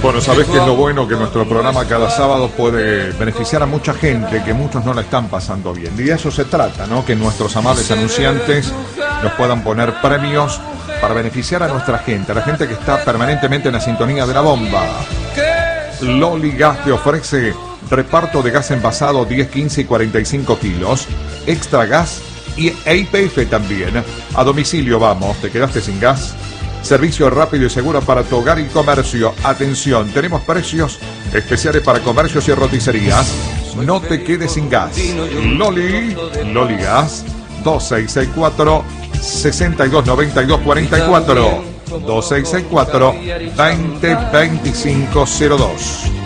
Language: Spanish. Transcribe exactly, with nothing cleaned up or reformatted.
Bueno, ¿sabés qué es lo bueno? Que nuestro programa cada sábado puede beneficiar a mucha gente, que muchos no la están pasando bien. Y de eso se trata, ¿no? Que nuestros amables anunciantes nos puedan poner premios para beneficiar a nuestra gente, a la gente que está permanentemente en la sintonía de la bomba. Loli Gas te ofrece reparto de gas envasado diez, quince y cuarenta y cinco kilos, extra gas y E I P F también. A domicilio vamos, ¿te quedaste sin gas? Servicio rápido y seguro para tu hogar y comercio. Atención, tenemos precios especiales para comercios y roticerías. No te quedes sin gas. Loli, Loli Gas, dos seis seis cuatro, seis dos nueve dos cuatro cuatro, dos seis seis cuatro, veinte veinticinco cero dos.